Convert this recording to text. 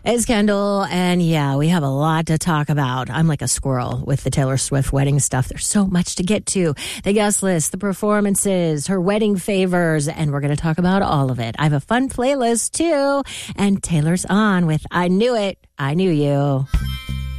It's Kendall, and yeah, we have a lot to talk about. I'm like a squirrel with the Taylor Swift wedding stuff. There's so much to get to. The guest list, the performances, her wedding favors, and we're going to talk about all of it. I have a fun playlist, too, and Taylor's on with I Knew It, I Knew You.